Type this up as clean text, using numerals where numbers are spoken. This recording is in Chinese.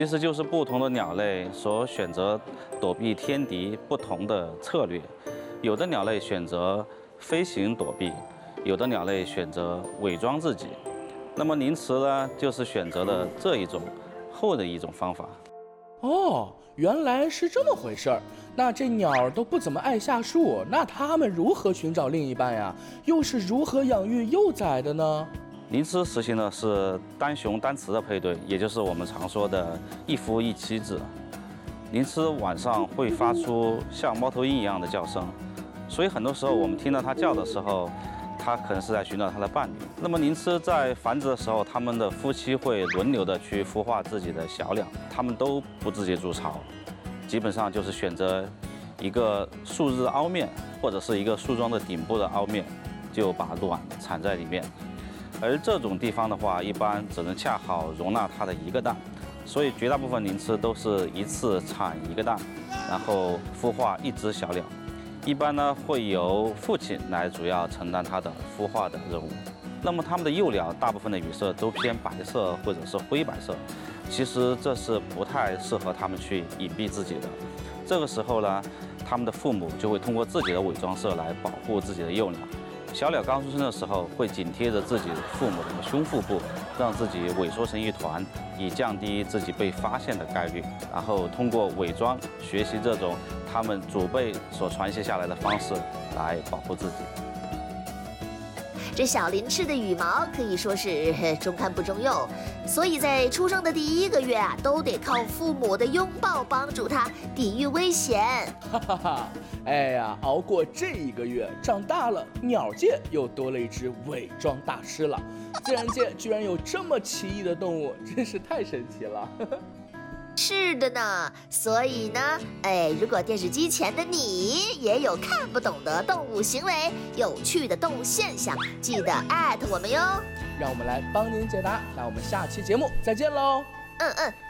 其实就是不同的鸟类所选择躲避天敌不同的策略，有的鸟类选择飞行躲避，有的鸟类选择伪装自己。那么凌迟呢，就是选择了这一种后的一种方法。 哦，原来是这么回事儿。那这鸟儿都不怎么爱下树，那它们如何寻找另一半呀？又是如何养育幼崽的呢？ 凌迟实行的是单雄单雌的配对，也就是我们常说的一夫一妻制。凌迟晚上会发出像猫头鹰一样的叫声，所以很多时候我们听到它叫的时候，它可能是在寻找它的伴侣。那么凌迟在繁殖的时候，它们的夫妻会轮流的去孵化自己的小鸟，它们都不直接筑巢，基本上就是选择一个树枝凹面或者是一个树桩的顶部的凹面，就把卵产在里面。而这种地方的话，一般只能恰好容纳它的一个蛋，所以绝大部分凌迟都是一次产一个蛋，然后孵化一只小鸟。一般呢会由父亲来主要承担它的孵化的任务。那么它们的幼鸟大部分的羽色都偏白色或者是灰白色，其实这是不太适合它们去隐蔽自己的。这个时候呢，它们的父母就会通过自己的伪装色来保护自己的幼鸟。小鸟刚出生的时候会紧贴着自己父母的胸腹部，让自己萎缩成一团，以降低自己被发现的概率。然后通过伪装学习这种他们祖辈所传续下来的方式来保护自己。 这小凌迟的羽毛可以说是中看不中用，所以在出生的第1个月啊，都得靠父母的拥抱帮助它抵御危险。 哈哈哈！哎呀，熬过这1个月，长大了，鸟界又多了一只伪装大师了。自然界居然有这么奇异的动物，真是太神奇了。 是的呢，所以呢，如果电视机前的你也有看不懂的动物行为、有趣的动物现象，记得艾特我们哟。 让我们来帮您解答。那我们下期节目再见喽。 嗯。